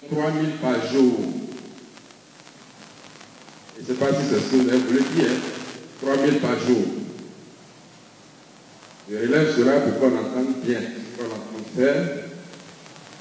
3000 par jour. Je ne sais pas si c'est ce que vous avez voulu dire. 3000 par jour. Le relève sera pour qu'on entende bien ce qu'on est en train de faire.